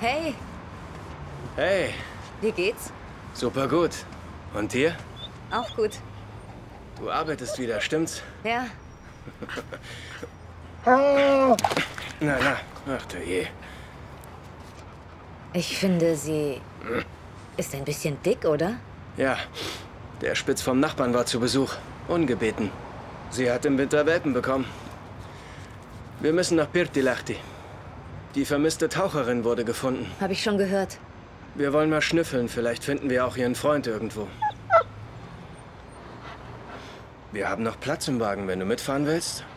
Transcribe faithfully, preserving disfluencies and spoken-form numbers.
Hey, Hey, wie geht's? super gut. Und dir? Auch gut. Du arbeitest wieder, stimmt's? Ja, Na, na, ach du je. ich finde, sie ist ein bisschen dick, oder? Ja, der Spitz vom Nachbarn war zu Besuch. Ungebeten. Sie hat im Winter Welpen bekommen. Wir müssen nach Pirttilahti. Die vermisste Taucherin wurde gefunden. Habe ich schon gehört. Wir wollen mal schnüffeln. Vielleicht finden wir auch ihren Freund irgendwo. Wir haben noch Platz im Wagen, wenn du mitfahren willst.